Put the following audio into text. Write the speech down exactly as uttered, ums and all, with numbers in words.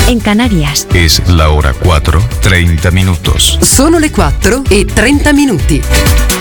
en Canarias. Es la hora cuatro, treinta minutos. Sono le quattro e trenta minuti.